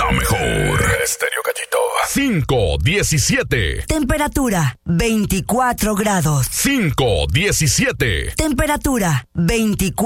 La mejor. Estéreo Gallito. 5:17. Temperatura 24 grados. 5:17. Temperatura 24.